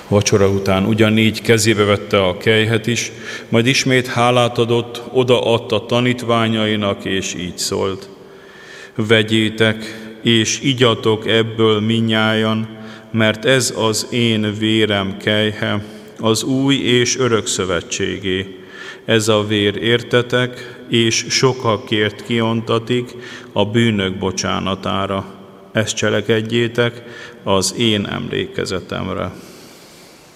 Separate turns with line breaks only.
Vacsora után ugyanígy kezébe vette a kelyhet is, majd ismét hálát adott, odaadta tanítványainak, és így szólt: vegyétek, és igyatok ebből minnyájan, mert ez az én vérem kelyhe, az új és örök szövetségé. Ez a vér értetek, és sokakért kiontatik a bűnök bocsánatára. Ezt cselekedjétek az én emlékezetemre.